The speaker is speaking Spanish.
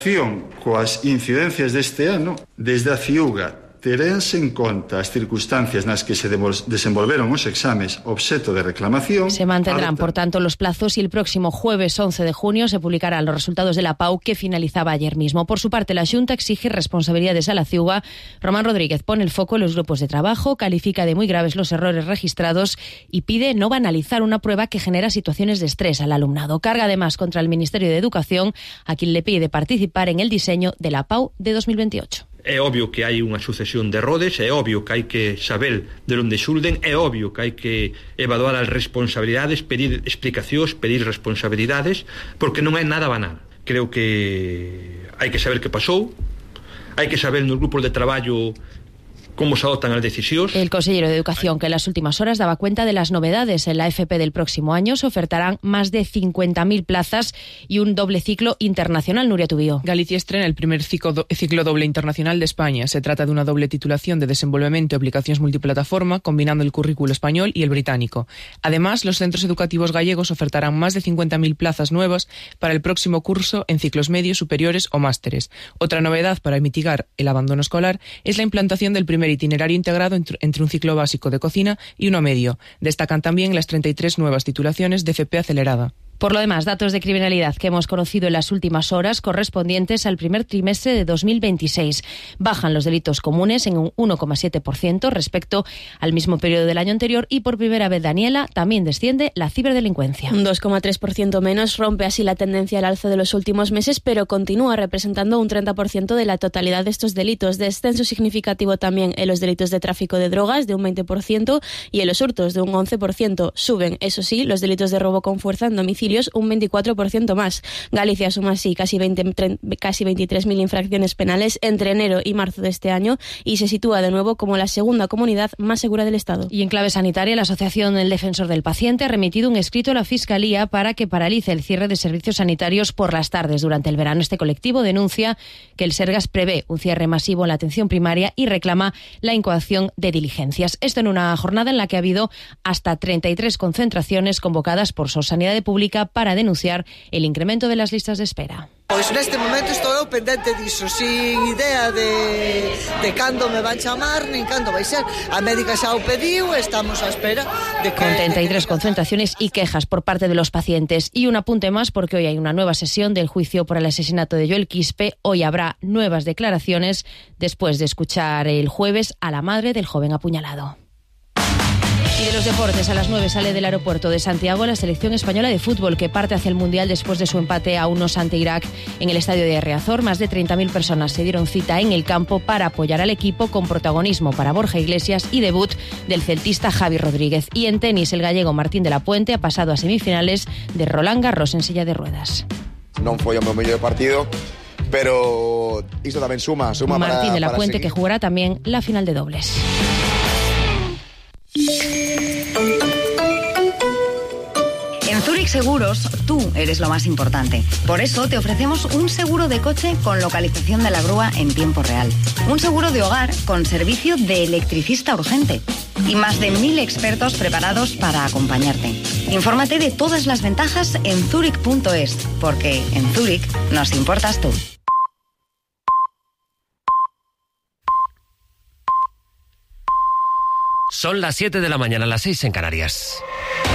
Coas incidencias deste ano, desde a CIUGA terense en conta as circunstancias nas que se desenvolveron os exames obxeto de reclamación. Se mantendrán, por tanto, los plazos y el próximo jueves 11 de junio se publicarán los resultados de la PAU que finalizaba ayer mismo. Por su parte, la Xunta exige responsabilidades a la CIUGA. Román Rodríguez pone el foco en los grupos de trabajo, califica de muy graves los errores registrados y pide no banalizar una prueba que genera situaciones de estrés al alumnado. Carga además contra el Ministerio de Educación, a quien le pide participar en el diseño de la PAU de 2028. É obvio que hai unha sucesión de errores, é obvio que hai que saber de onde xulden, é obvio que hai que evaluar as responsabilidades, pedir explicacións, pedir responsabilidades, porque non é nada banal. Creo que hai que saber que pasou, hai que saber nos grupos de traballo cómo se adoptan las decisiones. El consejero de Educación, que en las últimas horas daba cuenta de las novedades en la FP del próximo año, se ofertarán más de 50.000 plazas y un doble ciclo internacional. Nuria Tubío. Galicia estrena el primer ciclo doble internacional de España. Se trata de una doble titulación de desenvolvemento y aplicaciones multiplataforma, combinando el currículo español y el británico. Además, los centros educativos gallegos ofertarán más de 50.000 plazas nuevas para el próximo curso en ciclos medios, superiores o másteres. Otra novedad para mitigar el abandono escolar es la implantación del primer itinerario integrado entre un ciclo básico de cocina y uno medio. Destacan también las 33 nuevas titulaciones de FP acelerada. Por lo demás, datos de criminalidad que hemos conocido en las últimas horas correspondientes al primer trimestre de 2026. Bajan los delitos comunes en un 1,7% respecto al mismo periodo del año anterior y por primera vez, Daniela, también desciende la ciberdelincuencia. Un 2,3% menos, rompe así la tendencia al alza de los últimos meses, pero continúa representando un 30% de la totalidad de estos delitos. Descenso significativo también en los delitos de tráfico de drogas, de un 20%, y en los hurtos, de un 11%. Suben, eso sí, los delitos de robo con fuerza en domicilio, un 24% más. Galicia suma así casi 23.000 infracciones penales entre enero y marzo de este año y se sitúa de nuevo como la segunda comunidad más segura del Estado. Y en clave sanitaria, la Asociación del Defensor del Paciente ha remitido un escrito a la Fiscalía para que paralice el cierre de servicios sanitarios por las tardes durante el verano. Este colectivo denuncia que el Sergas prevé un cierre masivo en la atención primaria y reclama la incoación de diligencias. Esto en una jornada en la que ha habido hasta 33 concentraciones convocadas por Sanidade Pública para denunciar el incremento de las listas de espera. Pois neste momento estou eu pendente diso, sin idea de cando me van chamar, nin cando vai ser. A médica xa o pediu, estamos á espera de que... Con 33 concentraciones y quejas por parte de los pacientes. Y un apunte más, porque hoy hay una nueva sesión del juicio por el asesinato de Joel Quispe. Hoy habrá nuevas declaraciones después de escuchar el jueves a la madre del joven apuñalado. Y de los deportes, a las 9 sale del aeropuerto de Santiago la selección española de fútbol que parte hacia el Mundial después de su empate a 1 ante Irak en el estadio de Riazor. Más de 30.000 personas se dieron cita en el campo para apoyar al equipo, con protagonismo para Borja Iglesias y debut del celtista Javi Rodríguez. Y en tenis, el gallego Martín de la Puente ha pasado a semifinales de Roland Garros en silla de ruedas. Non foi o meu mellor partido, pero isto tamén suma Martín de la Puente, seguir. que jugará también la final de dobles. En Zurich Seguros, tú eres lo más importante. Por eso te ofrecemos un seguro de coche con localización de la grúa en tiempo real. Un seguro de hogar con servicio de electricista urgente. Y más de 1.000 expertos preparados para acompañarte. Infórmate de todas las ventajas en zurich.es, porque en Zurich nos importas tú. Son las 7 de la mañana, las 6 en Canarias.